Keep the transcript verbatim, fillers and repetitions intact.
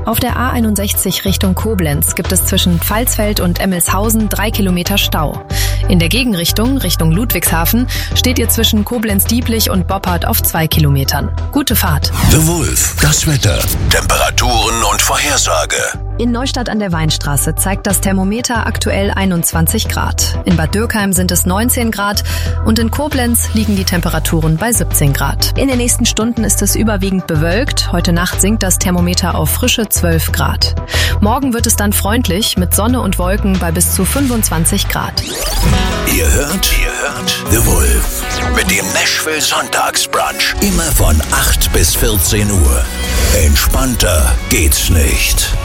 Auf der A einundsechzig Richtung Koblenz gibt es zwischen Pfalzfeld und Emmelshausen drei Kilometer Stau. In der Gegenrichtung, Richtung Ludwigshafen, steht ihr zwischen Koblenz-Dieblich und Boppard auf zwei Kilometern. Gute Fahrt. The Wolf, das Wetter, Temperaturen und Vorhersage. In Neustadt an der Weinstraße zeigt das Thermometer aktuell einundzwanzig Grad. In Bad Dürkheim sind es neunzehn Grad und in Koblenz liegen die Temperaturen bei siebzehn Grad. In den nächsten Stunden ist es überwiegend bewölkt. Heute Nacht sinkt das Thermometer auf frische zwölf Grad. Morgen wird es dann freundlich mit Sonne und Wolken bei bis zu fünfundzwanzig Grad. Ihr hört, ihr hört The Wolf mit dem Nashville Sonntagsbrunch. Immer von acht bis vierzehn Uhr. Entspannter geht's nicht.